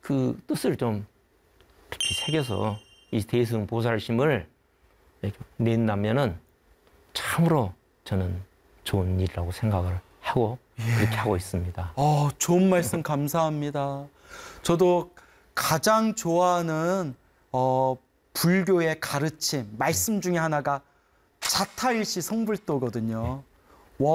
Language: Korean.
그 뜻을 좀 깊이 새겨서 이 대승보살심을 이렇게 낸다면은 참으로 저는 좋은 일이라고 생각을 하고 그렇게 하고 있습니다. 좋은 말씀 감사합니다. 저도 가장 좋아하는 불교의 가르침, 말씀 중에 하나가 자타일시 성불도거든요.